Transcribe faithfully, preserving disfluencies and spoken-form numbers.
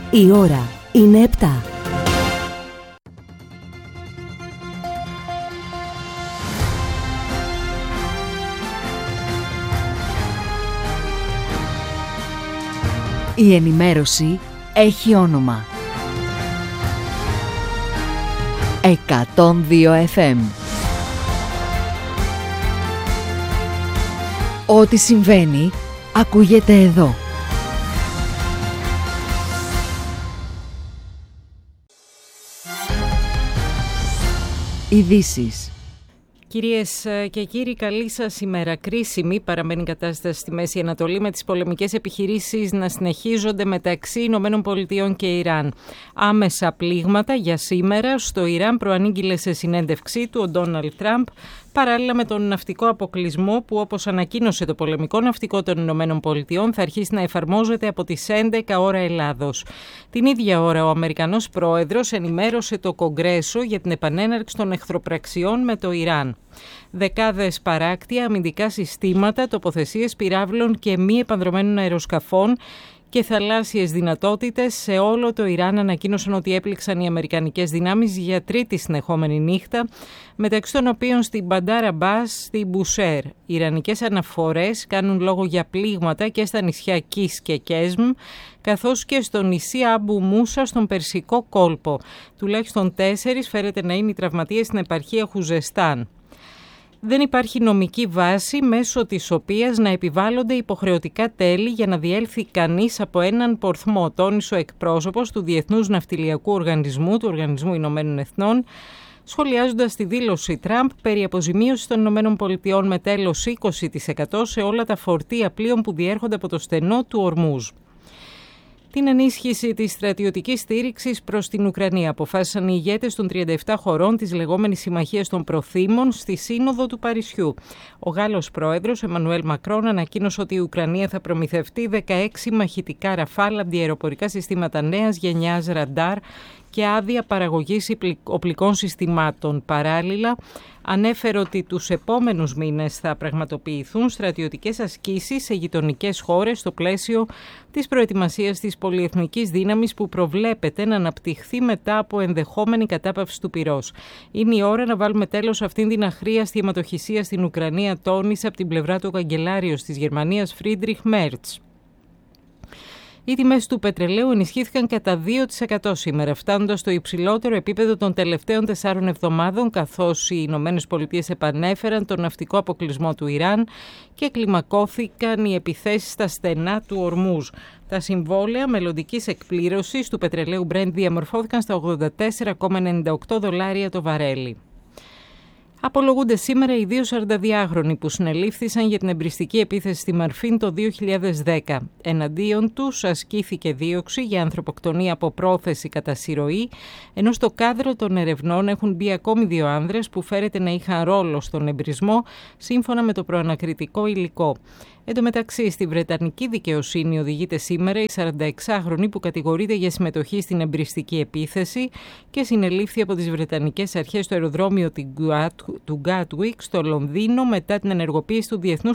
Η ώρα είναι επτά. Η ενημέρωση έχει όνομα. εκατόν δύο εφ εμ. Ό,τι συμβαίνει, ακούγεται εδώ. Ειδήσεις. Κυρίες και κύριοι, καλή σας ημέρα. Κρίσιμη παραμένει η κατάσταση στη Μέση Ανατολή, με τις πολεμικές επιχειρήσεις να συνεχίζονται μεταξύ Ηνωμένων Πολιτειών και Ιράν. Άμεσα πλήγματα για σήμερα στο Ιράν προανήγγειλε σε συνέντευξή του ο Ντόναλντ Τραμπ, παράλληλα με τον ναυτικό αποκλεισμό που, όπως ανακοίνωσε το πολεμικό ναυτικό των Ηνωμένων Πολιτειών, θα αρχίσει να εφαρμόζεται από τις έντεκα ώρα Ελλάδος. Την ίδια ώρα ο Αμερικανός πρόεδρος ενημέρωσε το Κογκρέσο για την επανέναρξη των εχθροπραξιών με το Ιράν. Δεκάδες παράκτια, αμυντικά συστήματα, τοποθεσίες πυράβλων και μη επανδρωμένων αεροσκαφών και θαλάσσιες δυνατότητες σε όλο το Ιράν ανακοίνωσαν ότι έπληξαν οι αμερικανικές δυνάμεις για τρίτη συνεχόμενη νύχτα, μεταξύ των οποίων στην Μπαντάρ Αμπάς, στην Μπουσέρ. Οι ιρανικές αναφορές κάνουν λόγο για πλήγματα και στα νησιά Κις και Κέσμ, καθώς και στο νησί Άμπου Μούσα στον Περσικό κόλπο. Τουλάχιστον τέσσερις φέρεται να είναι οι τραυματίες στην επαρχία Χουζεστάν. Δεν υπάρχει νομική βάση μέσω της οποίας να επιβάλλονται υποχρεωτικά τέλη για να διέλθει κανείς από έναν πορθμό, τόνισε ο εκπρόσωπος του Διεθνούς Ναυτιλιακού Οργανισμού, του Οργανισμού Ηνωμένων Εθνών, σχολιάζοντας τη δήλωση Τραμπ περί αποζημίωσης των Ηνωμένων Πολιτειών με τέλος είκοσι τοις εκατό σε όλα τα φορτία πλοίων που διέρχονται από το στενό του Ορμούζ. Την ενίσχυση της στρατιωτικής στήριξης προς την Ουκρανία αποφάσισαν οι ηγέτες των τριάντα επτά χωρών της λεγόμενης Συμμαχίας των Προθήμων στη Σύνοδο του Παρισιού. Ο Γάλλος πρόεδρος Εμμανουέλ Μακρόν ανακοίνωσε ότι η Ουκρανία θα προμηθευτεί δεκαέξι μαχητικά Ραφάλ, αντιαεροπορικά συστήματα νέας γενιάς ραντάρ και άδεια παραγωγής οπλικών συστημάτων. Παράλληλα, ανέφερε ότι τους επόμενους μήνες θα πραγματοποιηθούν στρατιωτικές ασκήσεις σε γειτονικές χώρες στο πλαίσιο της προετοιμασίας της πολυεθνικής δύναμης που προβλέπεται να αναπτυχθεί μετά από ενδεχόμενη κατάπαυση του πυρός. Είναι η ώρα να βάλουμε τέλος σε αυτήν την αχρίαστη αιματοχυσία στην Ουκρανία, τόνισε από την πλευρά του καγκελάριος της Γερμανίας Φρίντριχ Μέρτς. Οι τιμές του πετρελαίου ενισχύθηκαν κατά δύο τοις εκατό σήμερα, φτάνοντας στο υψηλότερο επίπεδο των τελευταίων τεσσάρων εβδομάδων, καθώς οι Ηνωμένες Πολιτείες επανέφεραν τον ναυτικό αποκλεισμό του Ιράν και κλιμακώθηκαν οι επιθέσεις στα στενά του Ορμούζ. Τα συμβόλαια μελλοντικής εκπλήρωσης του πετρελαίου Brent διαμορφώθηκαν στα ογδόντα τέσσερα κόμμα ενενήντα οκτώ δολάρια το βαρέλι. Απολογούνται σήμερα οι δύο σαρανταδυάχρονοι που συνελήφθησαν για την εμπριστική επίθεση στη Μαρφίν το δύο χιλιάδες δέκα. Εναντίον τους ασκήθηκε δίωξη για ανθρωποκτονία από πρόθεση κατά συρροή, ενώ στο κάδρο των ερευνών έχουν μπει ακόμη δύο άνδρες που φέρεται να είχαν ρόλο στον εμπρισμό, σύμφωνα με το προανακριτικό υλικό. Εν τω μεταξύ, στη Βρετανική δικαιοσύνη οδηγείται σήμερα η σαρανταεξάχρονη που κατηγορείται για συμμετοχή στην εμπριστική επίθεση και συνελήφθη από τις Βρετανικές αρχές στο αεροδρόμιο του Gatwick στο Λονδίνο μετά την ενεργοποίηση του Διεθνούς